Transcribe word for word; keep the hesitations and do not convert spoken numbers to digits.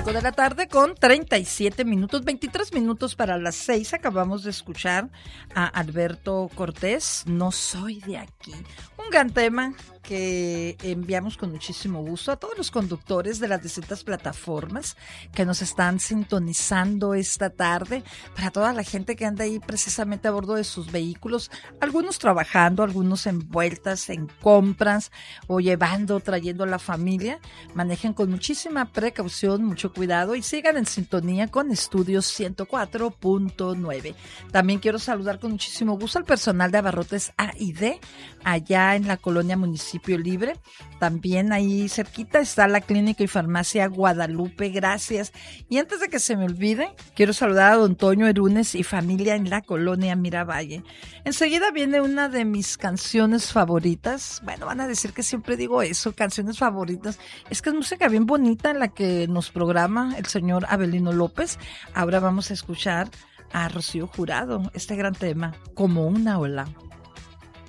cinco de la tarde con treinta y siete minutos, veintitrés minutos para las seis. Acabamos de escuchar a Alberto Cortés, No soy de aquí. Un gran tema que enviamos con muchísimo gusto a todos los conductores de las distintas plataformas que nos están sintonizando esta tarde, para toda la gente que anda ahí precisamente a bordo de sus vehículos, algunos trabajando, algunos envueltas en compras o llevando, trayendo a la familia. Manejen con muchísima precaución, mucho cuidado y sigan en sintonía con Estudios ciento cuatro punto nueve. También quiero saludar con muchísimo gusto al personal de Abarrotes A y D, allá en la colonia Municipio Libre. También ahí cerquita está la clínica y farmacia Guadalupe, gracias. Y antes de que se me olvide, quiero saludar a don Toño Erunes y familia en la colonia Miravalle. Enseguida viene una de mis canciones favoritas. Bueno, van a decir que siempre digo eso, canciones favoritas. Es que es música bien bonita la que nos programa el señor Abelino López. Ahora vamos a escuchar a Rocío Jurado, este gran tema, Como una ola.